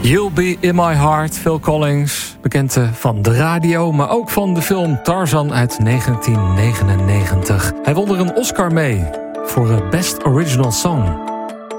You'll Be In My Heart, Phil Collins. Bekend van de radio, maar ook van de film Tarzan uit 1999. Hij won er een Oscar mee voor Best Original Song.